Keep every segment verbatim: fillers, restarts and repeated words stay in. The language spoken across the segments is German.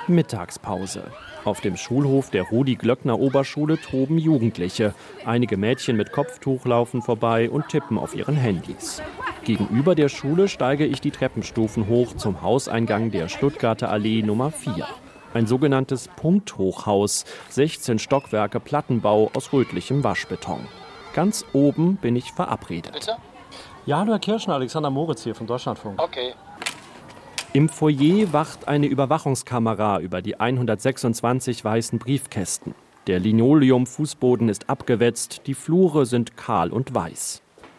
Mittagspause. Auf dem Schulhof der Rudi-Glöckner-Oberschule toben Jugendliche. Einige Mädchen mit Kopftuch laufen vorbei und tippen auf ihren Handys. Gegenüber der Schule steige ich die Treppenstufen hoch zum Hauseingang der Stuttgarter Allee Nummer vier. Ein sogenanntes Punkthochhaus, sechzehn Stockwerke Plattenbau aus rötlichem Waschbeton. Ganz oben bin ich verabredet. Bitte? Ja, hallo Herr Kirschner, Alexander Moritz hier vom Deutschlandfunk. Okay. Im Foyer wacht eine Überwachungskamera über die hundertsechsundzwanzig weißen Briefkästen. Der Linoleum-Fußboden ist abgewetzt, die Flure sind kahl und weiß.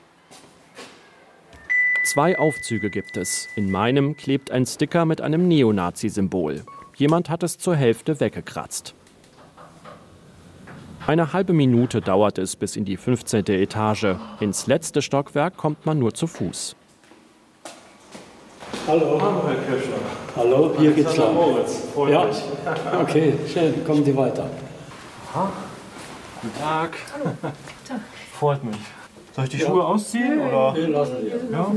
Zwei Aufzüge gibt es. In meinem klebt ein Sticker mit einem Neonazi-Symbol. Jemand hat es zur Hälfte weggekratzt. Eine halbe Minute dauert es bis in die fünfzehnte Etage. Ins letzte Stockwerk kommt man nur zu Fuß. Hallo. Hallo, Herr Kirschner. Hallo, hier geht's lang. Moritz, freut ja. mich. Okay, schön, kommen Sie weiter. Aha. Guten Tag. Hallo. Tag. Freut mich. Soll ich die ja. Schuhe ausziehen? Oder? Nee, lassen wir. Ja.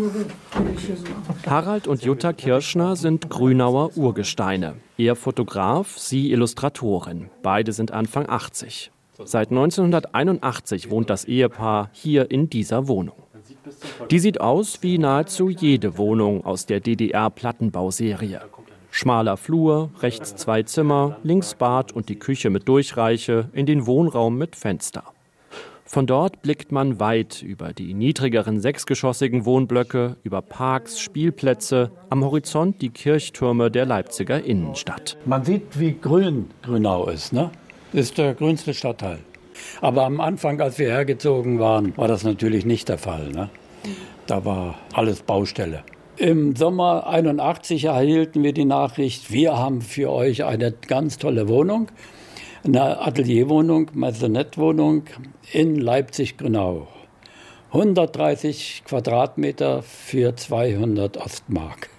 Harald und Jutta Kirschner sind Grünauer Urgesteine. Er Fotograf, sie Illustratorin. Beide sind Anfang achtzig. Seit neunzehnhunderteinundachtzig wohnt das Ehepaar hier in dieser Wohnung. Die sieht aus wie nahezu jede Wohnung aus der D D R-Plattenbauserie. Schmaler Flur, rechts zwei Zimmer, links Bad und die Küche mit Durchreiche, in den Wohnraum mit Fenster. Von dort blickt man weit über die niedrigeren sechsgeschossigen Wohnblöcke, über Parks, Spielplätze, am Horizont die Kirchtürme der Leipziger Innenstadt. Man sieht, wie grün Grünau ist, ne? Das ist der grünste Stadtteil. Aber am Anfang, als wir hergezogen waren, war das natürlich nicht der Fall, ne? Da war alles Baustelle. Im Sommer einundachtzig erhielten wir die Nachricht, wir haben für euch eine ganz tolle Wohnung. Eine Atelierwohnung, Maisonette-Wohnung in Leipzig-Grünau. hundertdreißig Quadratmeter für zweihundert Ostmark.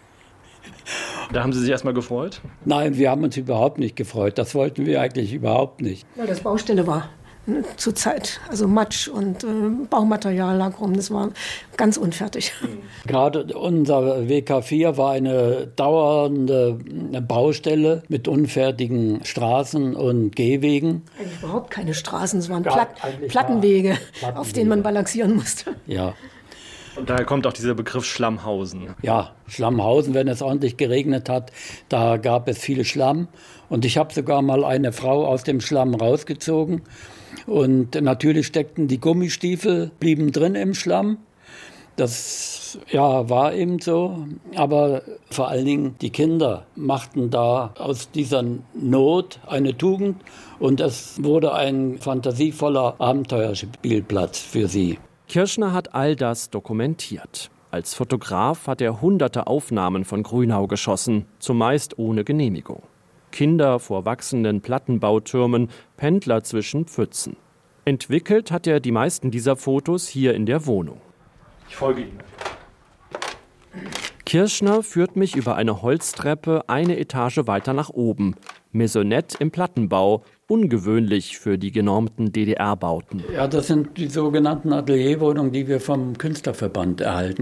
Da haben Sie sich erstmal gefreut? Nein, wir haben uns überhaupt nicht gefreut. Das wollten wir eigentlich überhaupt nicht. Weil das Baustelle war ne, zur Zeit. Also Matsch und äh, Baumaterial lag rum. Das war ganz unfertig. Gerade unser W K vier war eine dauernde Baustelle mit unfertigen Straßen und Gehwegen. Eigentlich überhaupt keine Straßen. Es waren Gar- Platt, eigentlich Plattenwege, gar- Plattenwege. auf denen man balancieren musste. Ja. Und daher kommt auch dieser Begriff Schlammhausen. Ja, Schlammhausen, wenn es ordentlich geregnet hat, da gab es viel Schlamm. Und ich habe sogar mal eine Frau aus dem Schlamm rausgezogen. Und natürlich steckten die Gummistiefel, blieben drin im Schlamm. Das ja, war eben so. Aber vor allen Dingen die Kinder machten da aus dieser Not eine Tugend. Und es wurde ein fantasievoller Abenteuerspielplatz für sie. Kirschner hat all das dokumentiert. Als Fotograf hat er hunderte Aufnahmen von Grünau geschossen, zumeist ohne Genehmigung. Kinder vor wachsenden Plattenbautürmen, Pendler zwischen Pfützen. Entwickelt hat er die meisten dieser Fotos hier in der Wohnung. Ich folge Ihnen. Kirschner führt mich über eine Holztreppe eine Etage weiter nach oben. Maisonette im Plattenbau, ungewöhnlich für die genormten D D R-Bauten. Ja, das sind die sogenannten Atelierwohnungen, die wir vom Künstlerverband erhalten.